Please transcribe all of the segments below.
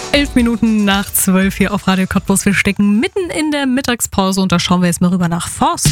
11 Minuten nach 12 hier auf Radio Cottbus. Wir stecken mitten in der Mittagspause und da schauen wir jetzt mal rüber nach Forst.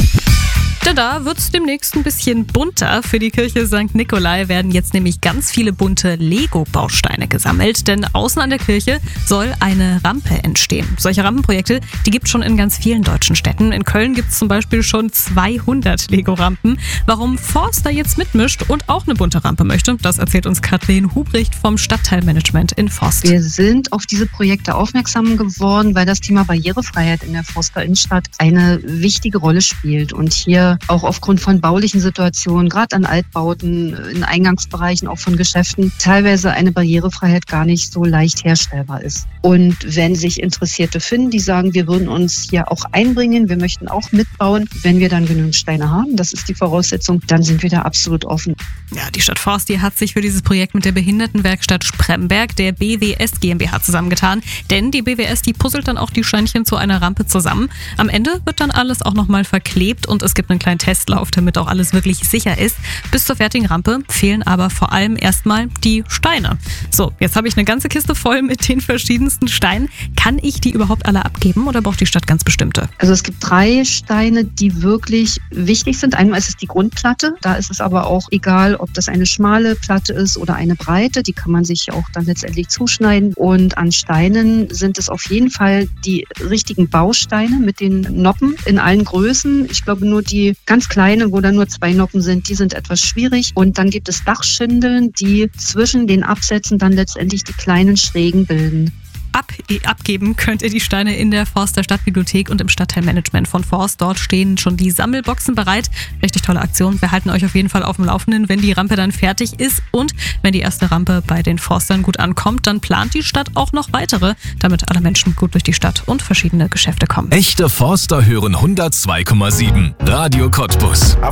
Denn da wird es demnächst ein bisschen bunter. Für die Kirche St. Nikolai werden jetzt nämlich ganz viele bunte Lego-Bausteine gesammelt, denn außen an der Kirche soll eine Rampe entstehen. Solche Rampenprojekte, die gibt es schon in ganz vielen deutschen Städten. In Köln gibt es zum Beispiel schon 200 Lego-Rampen. Warum Forst da jetzt mitmischt und auch eine bunte Rampe möchte, das erzählt uns Kathleen Hubricht vom Stadtteilmanagement in Forst. Wir sind auf diese Projekte aufmerksam geworden, weil das Thema Barrierefreiheit in der Forster Innenstadt eine wichtige Rolle spielt und hier auch aufgrund von baulichen Situationen, gerade an Altbauten, in Eingangsbereichen, auch von Geschäften, teilweise eine Barrierefreiheit gar nicht so leicht herstellbar ist. Und wenn sich Interessierte finden, die sagen, wir würden uns hier auch einbringen, wir möchten auch mitbauen, wenn wir dann genügend Steine haben, das ist die Voraussetzung, dann sind wir da absolut offen. Ja, die Stadt Forst, die hat sich für dieses Projekt mit der Behindertenwerkstatt Spremberg, der BWS GmbH, zusammengetan. Denn die BWS, die puzzelt dann auch die Steinchen zu einer Rampe zusammen. Am Ende wird dann alles auch nochmal verklebt und es gibt einen kleinen Testlauf, damit auch alles wirklich sicher ist. Bis zur fertigen Rampe fehlen aber vor allem erstmal die Steine. So, jetzt habe ich eine ganze Kiste voll mit den verschiedensten Steinen. Kann ich die überhaupt alle abgeben oder braucht die Stadt ganz bestimmte? Also es gibt 3 Steine, die wirklich wichtig sind. Einmal ist es die Grundplatte. Da ist es aber auch egal, ob das eine schmale Platte ist oder eine breite. Die kann man sich auch dann letztendlich zuschneiden. Und an Steinen sind es auf jeden Fall die richtigen Bausteine mit den Noppen in allen Größen. Ich glaube, nur die ganz kleinen, wo da nur 2 Noppen sind, die sind etwas schwierig. Und dann gibt es Dachschindeln, die zwischen den Absätzen dann letztendlich die kleinen Schrägen bilden. Abgeben könnt ihr die Steine in der Forster Stadtbibliothek und im Stadtteilmanagement von Forst. Dort stehen schon die Sammelboxen bereit. Richtig tolle Aktion. Wir halten euch auf jeden Fall auf dem Laufenden, wenn die Rampe dann fertig ist. Und wenn die erste Rampe bei den Forstern gut ankommt, dann plant die Stadt auch noch weitere, damit alle Menschen gut durch die Stadt und verschiedene Geschäfte kommen. Echte Forster hören 102,7. Radio Cottbus.